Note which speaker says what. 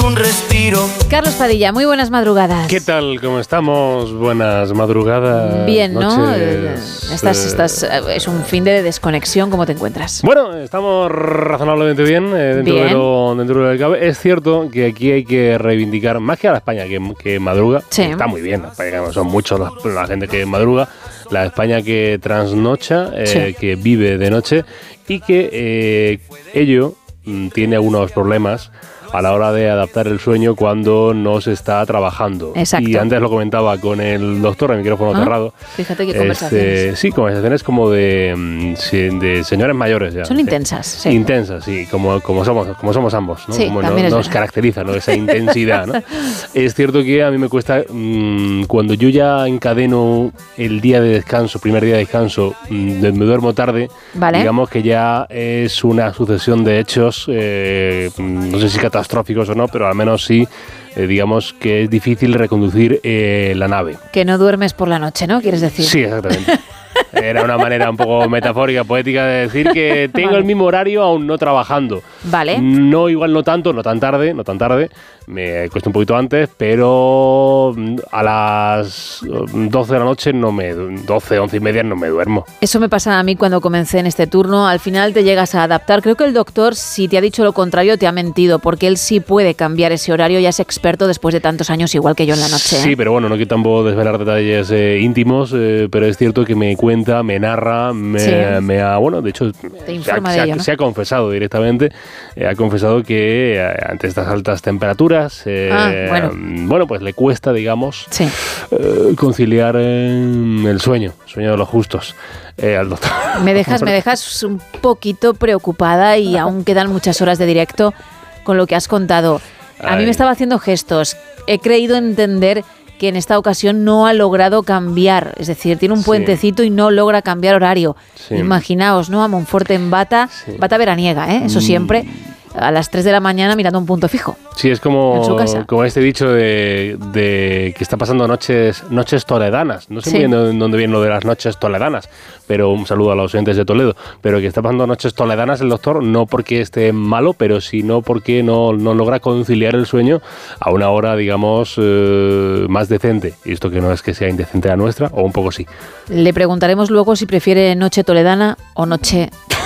Speaker 1: un respiro.
Speaker 2: Carlos Padilla, muy buenas madrugadas.
Speaker 3: ¿Qué tal? ¿Cómo estamos? Buenas madrugadas.
Speaker 2: Bien, ¿no?
Speaker 3: Noches,
Speaker 2: es un fin de desconexión. ¿Cómo te encuentras?
Speaker 3: Bueno, estamos razonablemente bien, dentro de lo que cabe. Es cierto que aquí hay que reivindicar, más que a la España que madruga,
Speaker 2: sí.
Speaker 3: Está muy bien, la España, son muchos la gente que madruga, la España que trasnocha,
Speaker 2: sí.
Speaker 3: que vive de noche y que ello tiene algunos problemas a la hora de adaptar el sueño cuando no se está trabajando.
Speaker 2: Exacto.
Speaker 3: Y antes lo comentaba con el doctor, el micrófono cerrado.
Speaker 2: Fíjate qué conversaciones.
Speaker 3: Sí, conversaciones como de señores mayores ya.
Speaker 2: Son intensas, sí.
Speaker 3: Intensas, sí, como somos ambos, ¿no?
Speaker 2: Sí,
Speaker 3: como nos caracteriza, ¿no? Esa intensidad, ¿no? Es cierto que a mí me cuesta, cuando yo ya encadeno el día de descanso, primer día de descanso, me duermo tarde,
Speaker 2: ¿vale?
Speaker 3: Digamos que ya es una sucesión de hechos, no sé si catastróficos o no, pero al menos sí, digamos que es difícil reconducir la nave.
Speaker 2: Que no duermes por la noche, ¿no? ¿Quieres decir?
Speaker 3: Sí, exactamente. Era una manera un poco metafórica, poética de decir que tengo el mismo horario aún no trabajando.
Speaker 2: Vale.
Speaker 3: No tan tarde, me cuesta un poquito antes, pero a las 12 de la noche 12, 11 y media no me duermo.
Speaker 2: Eso me pasa a mí cuando comencé en este turno. Al final te llegas a adaptar. Creo que el doctor, si te ha dicho lo contrario, te ha mentido, porque él sí puede cambiar ese horario, ya es experto después de tantos años, igual que yo en la noche.
Speaker 3: Sí, pero bueno, no quiero tampoco desvelar detalles íntimos, pero es cierto que me cuenta, me narra, bueno, de hecho, se ha confesado directamente, ha confesado que ante estas altas temperaturas, bueno, pues le cuesta, digamos, conciliar el sueño de los justos. Al doctor.
Speaker 2: Me dejas un poquito preocupada y aún quedan muchas horas de directo con lo que has contado. A mí me estaba haciendo gestos. He creído entender que en esta ocasión no ha logrado cambiar, es decir, tiene un puentecito y no logra cambiar horario. Sí. Imaginaos, ¿no? A Monforte en bata veraniega, eso siempre, a las 3 de la mañana mirando un punto fijo.
Speaker 3: Sí, es como este dicho de que está pasando noches toledanas. No sé muy bien dónde viene lo de las noches toledanas, pero un saludo a los oyentes de Toledo. Pero que está pasando noches toledanas el doctor, no porque esté malo, pero sino porque no logra conciliar el sueño a una hora, digamos, más decente. Y esto que no es que sea indecente la nuestra, o un poco sí.
Speaker 2: Le preguntaremos luego si prefiere noche toledana o noche